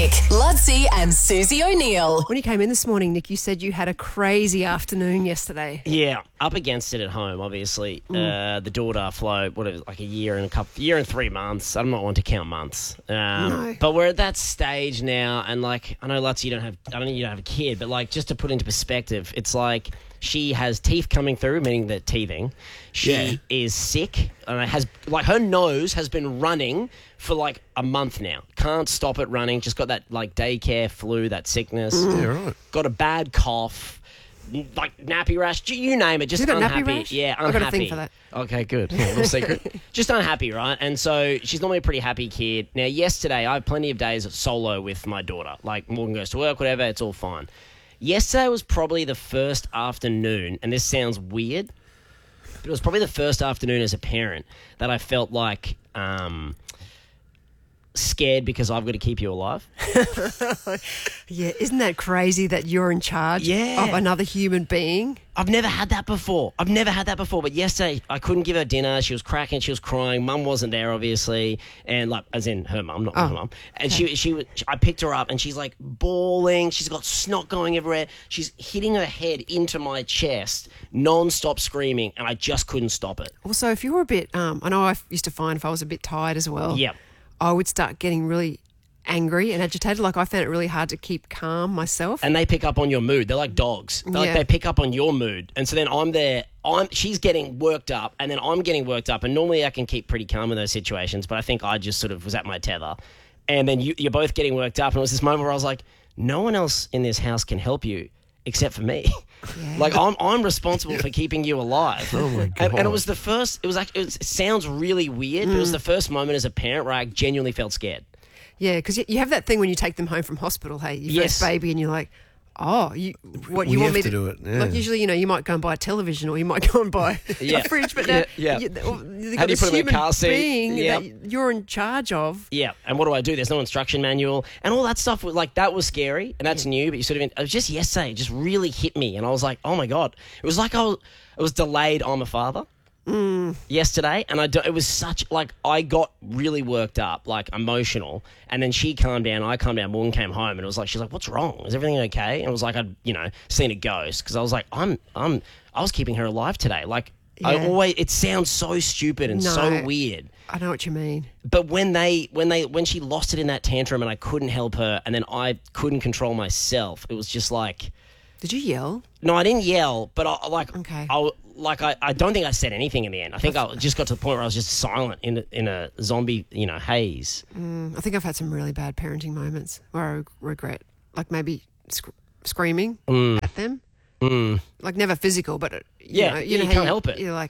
Nick, Ludsey and Susie O'Neill. When you came in this morning, Nick, you said you had a crazy afternoon yesterday. Yeah, up against it at home, obviously. The daughter, Flo, like a year and 3 months. I'm not one to count months. No. But we're at that stage now, and like, I know, Lutz, I don't think you don't have a kid, but like, just to put into perspective, it's like she has teeth coming through, meaning that teething. She is sick, and it has, like, her nose has been running for like a month now. Can't stop it running. Just got that like daycare flu, that sickness. Yeah, right. Got a bad cough. Like nappy rash, you name it, just You got unhappy. nappy rash? Yeah, I've unhappy. got a thing for that. Okay, good. Yeah, little secret. Just unhappy, right? And so she's normally a pretty happy kid. Now, yesterday, I have plenty of days solo with my daughter. Like, Morgan goes to work, whatever, it's all fine. Yesterday was probably the first afternoon, and this sounds weird, but it was probably the first afternoon as a parent that I felt like scared because I've got to keep you alive. Yeah, isn't that crazy that you're in charge of another human being? I've never had that before. But yesterday, I couldn't give her dinner. She was cracking. She was crying. Mum wasn't there, obviously. And like, as in her mum, not my mum. And I picked her up and she's like bawling. She's got snot going everywhere. She's hitting her head into my chest, non-stop screaming. And I just couldn't stop it. Also, if you were a bit, I know I used to find if I was a bit tired as well. Yep. I would start getting really angry and agitated. Like, I found it really hard to keep calm myself. And they pick up on your mood. They're like dogs. They pick up on your mood. And so then I'm there. She's getting worked up, and then I'm getting worked up. And normally I can keep pretty calm in those situations, but I think I just sort of was at my tether. And then you're both getting worked up. And it was this moment where I was like, no one else in this house can help you except for me. Yeah. Like, I'm responsible for keeping you alive. Oh my God. And it was the first, it sounds really weird, but it was the first moment as a parent where I genuinely felt scared. Yeah, because you have that thing when you take them home from hospital, hey, your first baby, and you're like, oh, you want have me to do it? Yeah. Like, usually, you might go and buy a television or you might go and buy a fridge, but now Yeah. you've How got do you this put them in a human car seat? being Yep. that you're in charge of. Yeah, and what do? There's no instruction manual and all that stuff. Like, that was scary, and that's new. But it was just yesterday, it just really hit me, and I was like, oh my God! It was like it was delayed. I'm a father. Yesterday, and it was such, like, I got really worked up, like emotional, and then she calmed down, I calmed down. Morgan came home, and it was like, she's like, what's wrong? Is everything okay? And it was like, I'd seen a ghost, because I was like, I was keeping her alive today. Like, it sounds so stupid and so weird. I know what you mean. But when she lost it in that tantrum, and I couldn't help her, and then I couldn't control myself, it was just like. Did you yell? No, I didn't yell, but Okay. I don't think I said anything in the end. I think I just got to the point where I was just silent in a zombie, haze. I think I've had some really bad parenting moments where I regret, like maybe screaming at them. Like, never physical, but you can't help it. You're like,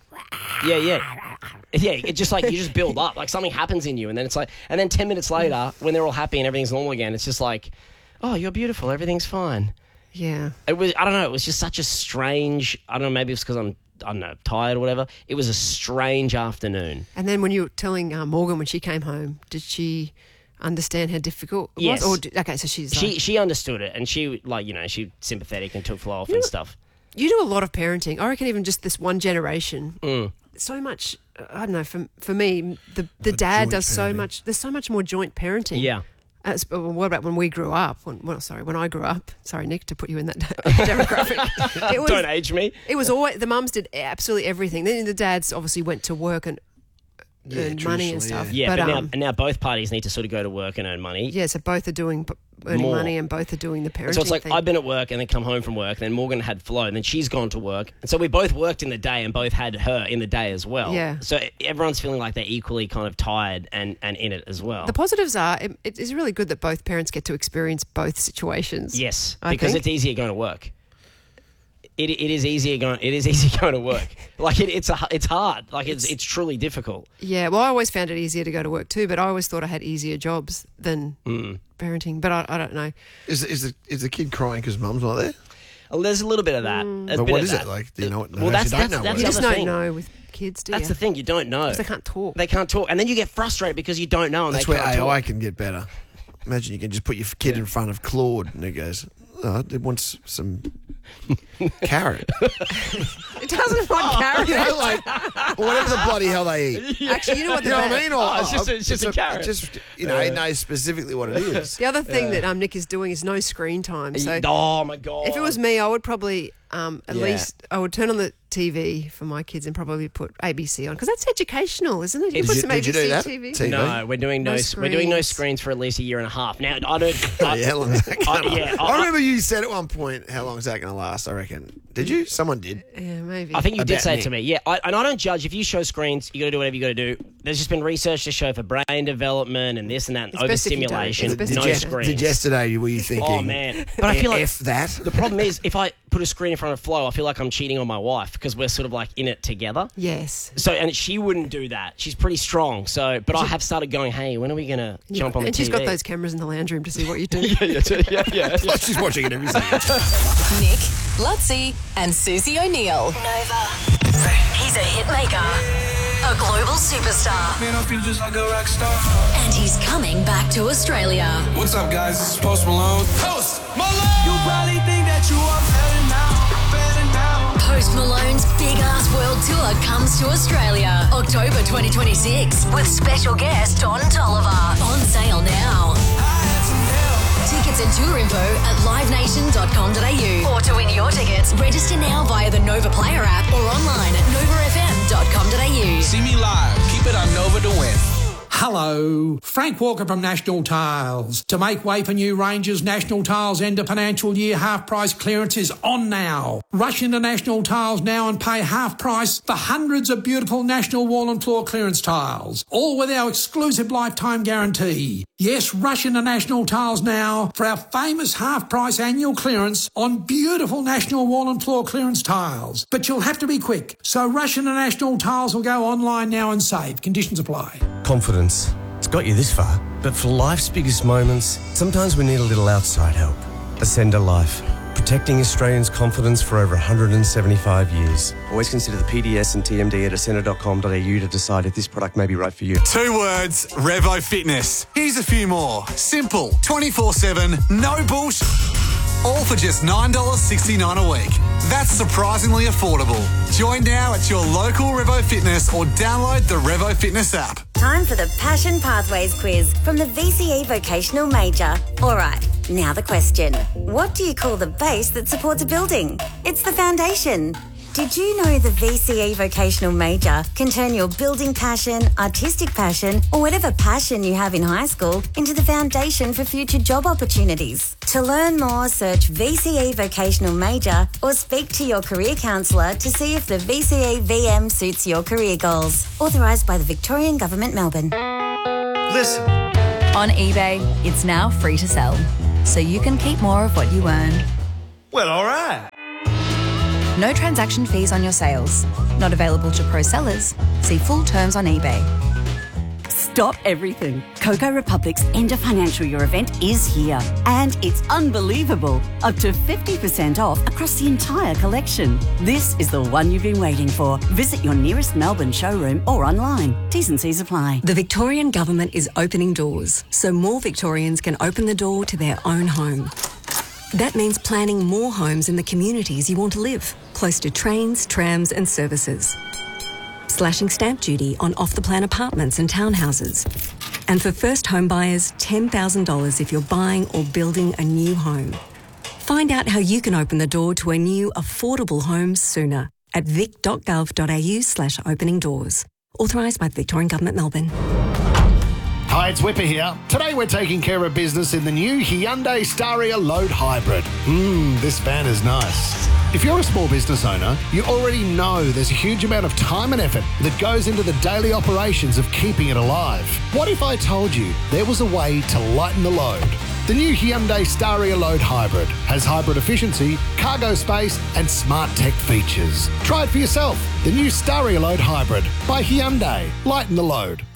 Yeah. It just like, you just build up, like something happens in you, and then it's like, and then 10 minutes later, when they're all happy and everything's normal again, it's just like, oh, you're beautiful, everything's fine. yeah. It was, I don't know, it was just such a strange, I don't know, maybe it's because I'm, I don't know, tired or whatever. It was a strange afternoon. And then when you were telling Morgan when she came home, did she understand how difficult it Yes. was? Okay, so She understood it, and she, like, she's sympathetic and took Flo off and stuff. You do a lot of parenting. I reckon even just this one generation, so much, I don't know, for me, the dad does so much, there's so much more joint parenting. Yeah. What about when we grew up? When I grew up. Sorry, Nick, to put you in that demographic. Don't age me. It was always, the mums did absolutely everything. Then the dads obviously went to work and earned money and stuff. Yeah, but now both parties need to sort of go to work and earn money. Yeah, so both are earning money and both are doing the parenting So it's like, thing. I've been at work and then come home from work, and then Morgan had Flo, and then she's gone to work. And so we both worked in the day and both had her in the day as well. Yeah. So everyone's feeling like they're equally kind of tired and in it as well. The positives are, it is really good that both parents get to experience both situations. Yes, I because think. it's easier going to work. It is easier going to work. Like, it's hard. Like, it's truly difficult. Yeah, well, I always found it easier to go to work too, but I always thought I had easier jobs than parenting. But I don't know. Is the kid crying because mum's not there? Well, there's a little bit of that. But what is it like? Do you know what? Well, that's don't know that's what You it just is. other don't thing. know with kids, do you? That's the thing. You don't know. 'Cause they can't talk. They can't talk, and then you get frustrated because you don't know. And That's they where can't AI talk. can get better. Imagine you can just put your kid in front of Claude and it goes, oh, it wants some Carrot. It doesn't want carrot. You know, like, whatever the bloody hell they eat. Actually, you know what? You know what I mean? Or, it's just a carrot. Just, you know, it knows specifically what it is. The other thing that Nick is doing is no screen time. So Oh my God. if it was me, I would probably at least I would turn on the TV for my kids and probably put ABC on because that's educational, isn't it? You put some Did you ABC do that? TV. No, we're doing no screens for at least a year and a half. Now I don't. Yeah, how long is that gonna last? I I remember you said at one point, how long is that going to last, I reckon. Did you? Someone did. Yeah, maybe. I think you did About say me. it to me. Yeah, and I don't judge. If you show screens, you got to do whatever you got to do. There's just been research to show for brain development and this and that, and It's best if you don't. overstimulation, It's best if no you don't. screens. Did yesterday, were you thinking? Oh man! But I feel like F that. the problem is if I put a screen in front of Flo, I feel like I'm cheating on my wife because we're sort of like in it together. Yes. So and she wouldn't do that. She's pretty strong. So, but I have started going, hey, when are we gonna jump on the And TV? she's got those cameras in the lounge room to see what you do. yeah. Like she's watching it every second. Nick, Lutzi, and Susie O'Neill. Nova. He's a hit maker, a global superstar, Man, I feel just like a rock star. and he's coming back to Australia. What's up, guys? This is Post Malone. Post Malone! You probably think that you are better now. Post Malone's big ass world tour comes to Australia, October 2026, with special guest Don Tolliver. On sale now. Tickets and tour info at livenation.com.au. Or to win your tickets, register now via the Nova Player app or online at novafm.com.au. See me live. Keep it on Nova to win. Hello, Frank Walker from National Tiles. To make way for new ranges, National Tiles end of financial year half price clearance is on now. Rush into National Tiles now and pay half price for hundreds of beautiful National Wall and Floor clearance tiles, all with our exclusive lifetime guarantee. Yes, rush into National Tiles now for our famous half price annual clearance on beautiful National Wall and Floor clearance tiles. But you'll have to be quick, so rush into National Tiles or go online now and save. Conditions apply. Confidence. It's got you this far, but for life's biggest moments, sometimes we need a little outside help. Ascender Life, protecting Australians' confidence for over 175 years. Always consider the PDS and TMD at ascender.com.au to decide if this product may be right for you. 2 words, Revo Fitness. Here's a few more. Simple, 24/7, no bullshit. All for just $9.69 a week. That's surprisingly affordable. Join now at your local Revo Fitness or download the Revo Fitness app. Time for the Passion Pathways quiz from the VCE Vocational Major. All right, now the question. What do you call the base that supports a building? It's the foundation. Did you know the VCE Vocational Major can turn your building passion, artistic passion, or whatever passion you have in high school into the foundation for future job opportunities? To learn more, search VCE Vocational Major or speak to your career counsellor to see if the VCE VM suits your career goals. Authorised by the Victorian Government, Melbourne. Listen. On eBay, it's now free to sell, so you can keep more of what you earn. Well, all right. No transaction fees on your sales. Not available to pro sellers. See full terms on eBay. Stop everything. Coco Republic's end of financial year event is here. And it's unbelievable. Up to 50% off across the entire collection. This is the one you've been waiting for. Visit your nearest Melbourne showroom or online. T's and C's apply. The Victorian Government is opening doors so more Victorians can open the door to their own home. That means planning more homes in the communities you want to live, close to trains, trams and services. Slashing stamp duty on off-the-plan apartments and townhouses. And for first home buyers, $10,000 if you're buying or building a new home. Find out how you can open the door to a new affordable home sooner at vic.gov.au/opening doors. Authorised by the Victorian Government, Melbourne. Hi, it's Whipper here. Today we're taking care of business in the new Hyundai Staria Load Hybrid. This van is nice. If you're a small business owner, you already know there's a huge amount of time and effort that goes into the daily operations of keeping it alive. What if I told you there was a way to lighten the load? The new Hyundai Staria Load Hybrid has hybrid efficiency, cargo space and smart tech features. Try it for yourself. The new Staria Load Hybrid by Hyundai. Lighten the load.